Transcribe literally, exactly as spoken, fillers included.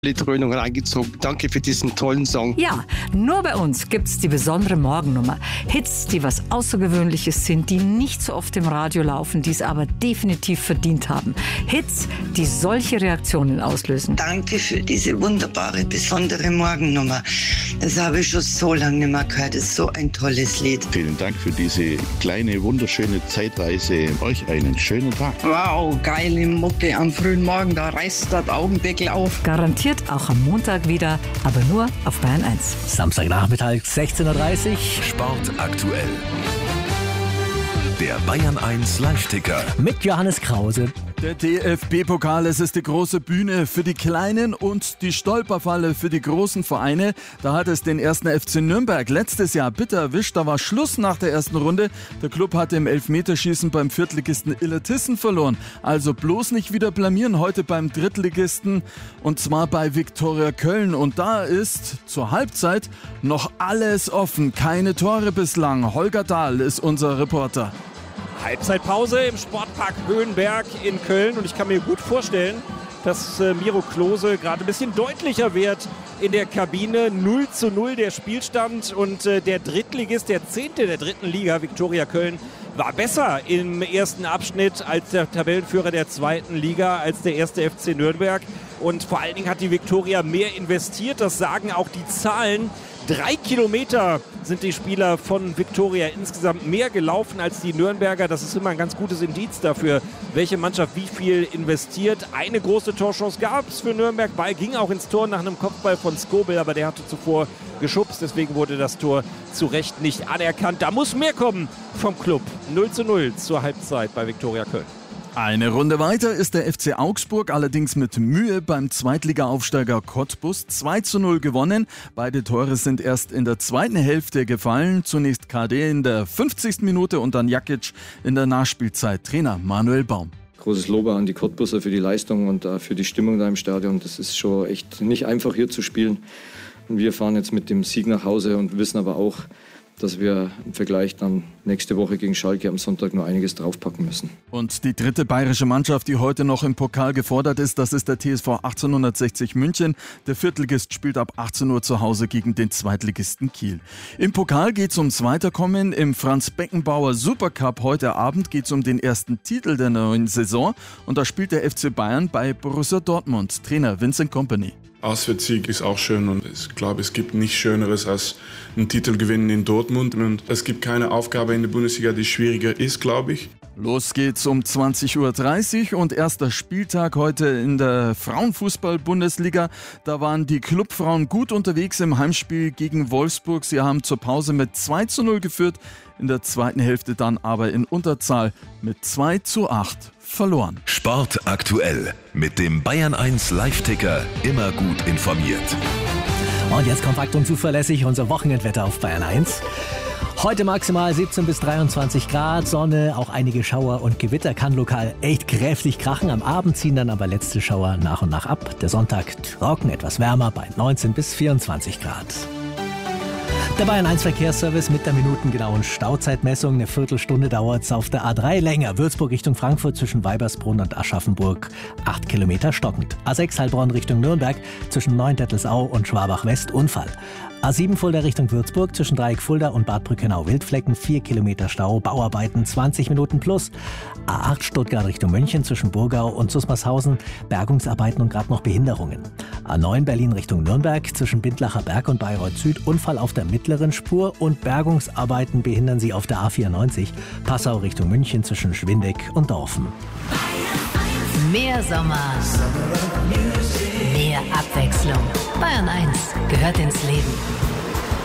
Die Dröhnung reingezogen. Danke für diesen tollen Song. Ja, nur bei uns gibt's die besondere Morgennummer. Hits, die was Außergewöhnliches sind, die nicht so oft im Radio laufen, die es aber definitiv verdient haben. Hits, die solche Reaktionen auslösen. Danke für diese wunderbare, besondere Morgennummer. Das habe ich schon so lange nicht mehr gehört. Das ist so ein tolles Lied. Vielen Dank für diese kleine, wunderschöne Zeitreise. Euch einen schönen Tag. Wow, geile Mucke am frühen Morgen. Da reißt der Augendeckel auf. Garantiert auch am Montag wieder, aber nur auf Bayern eins. Samstagnachmittag sechzehn Uhr dreißig. Sport aktuell. Der Bayern eins Live-Ticker. Mit Johannes Krause. Der D F B-Pokal, es ist die große Bühne für die Kleinen und die Stolperfalle für die großen Vereine. Da hat es den ersten F C Nürnberg letztes Jahr bitter erwischt. Da war Schluss nach der ersten Runde. Der Club hatte im Elfmeterschießen beim Viertligisten Illertissen verloren. Also bloß nicht wieder blamieren heute beim Drittligisten und zwar bei Viktoria Köln. Und da ist zur Halbzeit noch alles offen. Keine Tore bislang. Holger Dahl ist unser Reporter. Halbzeitpause im Sportpark Höhenberg in Köln und ich kann mir gut vorstellen, dass äh, Miro Klose gerade ein bisschen deutlicher wird in der Kabine. null zu null der Spielstand und äh, der Drittligist, der Zehnte der dritten Liga, Viktoria Köln, war besser im ersten Abschnitt als der Tabellenführer der zweiten Liga, als der erste F C Nürnberg. Und vor allen Dingen hat die Viktoria mehr investiert, das sagen auch die Zahlen. Drei Kilometer sind die Spieler von Viktoria insgesamt mehr gelaufen als die Nürnberger. Das ist immer ein ganz gutes Indiz dafür, welche Mannschaft wie viel investiert. Eine große Torchance gab es für Nürnberg. Ball ging auch ins Tor nach einem Kopfball von Skobel, aber der hatte zuvor geschubst. Deswegen wurde das Tor zu Recht nicht anerkannt. Da muss mehr kommen vom Club. null zu null zur Halbzeit bei Viktoria Köln. Eine Runde weiter ist der F C Augsburg, allerdings mit Mühe beim Zweitliga-Aufsteiger Cottbus. zwei zu null gewonnen. Beide Tore sind erst in der zweiten Hälfte gefallen. Zunächst K D in der fünfzigsten Minute und dann Jakic in der Nachspielzeit. Trainer Manuel Baum. Großes Lob an die Cottbuser für die Leistung und für die Stimmung da im Stadion. Das ist schon echt nicht einfach hier zu spielen. Und wir fahren jetzt mit dem Sieg nach Hause und wissen aber auch, dass wir im Vergleich dann nächste Woche gegen Schalke am Sonntag nur einiges draufpacken müssen. Und die dritte bayerische Mannschaft, die heute noch im Pokal gefordert ist, das ist der T S V achtzehnhundertsechzig München. Der Viertligist spielt ab achtzehn Uhr zu Hause gegen den Zweitligisten Kiel. Im Pokal geht es ums Weiterkommen. Im Franz-Beckenbauer Supercup heute Abend geht es um den ersten Titel der neuen Saison. Und da spielt der F C Bayern bei Borussia Dortmund. Trainer Vincent Kompany. Auswärtssieg ist auch schön und ich glaube, es gibt nichts Schöneres als einen Titel gewinnen in Dortmund. Und es gibt keine Aufgabe in der Bundesliga, die schwieriger ist, glaube ich. Los geht's um zwanzig Uhr dreißig und erster Spieltag heute in der Frauenfußball-Bundesliga. Da waren die Clubfrauen gut unterwegs im Heimspiel gegen Wolfsburg. Sie haben zur Pause mit zwei zu null geführt, in der zweiten Hälfte dann aber in Unterzahl mit zwei zu acht verloren. Sport aktuell mit dem Bayern eins Live-Ticker, immer gut informiert. Und jetzt kompakt und zuverlässig unser Wochenendwetter auf Bayern eins. Heute maximal siebzehn bis dreiundzwanzig Grad, Sonne, auch einige Schauer und Gewitter, kann lokal echt kräftig krachen. Am Abend ziehen dann aber letzte Schauer nach und nach ab. Der Sonntag trocken, etwas wärmer bei neunzehn bis vierundzwanzig Grad. Der Bayern eins Verkehrsservice mit der minutengenauen Stauzeitmessung. Eine Viertelstunde dauert es auf der A drei länger. Würzburg Richtung Frankfurt zwischen Weibersbrunn und Aschaffenburg. acht Kilometer stockend. A sechs Heilbronn Richtung Nürnberg zwischen Neuendettelsau und Schwabach West Unfall. A sieben Fulda Richtung Würzburg zwischen Dreieck Fulda und Bad Brückenau-Wildflecken. vier Kilometer Stau, Bauarbeiten zwanzig Minuten plus. A acht Stuttgart Richtung München zwischen Burgau und Susmarshausen. Bergungsarbeiten und gerade noch Behinderungen. A neun Berlin Richtung Nürnberg zwischen Bindlacher Berg und Bayreuth Süd. Unfall auf der mittleren Spur und Bergungsarbeiten behindern sie auf der A vierundneunzig. Passau Richtung München zwischen Schwindeck und Dorfen. Mehr Sommer, mehr Abwechslung. Bayern eins gehört ins Leben.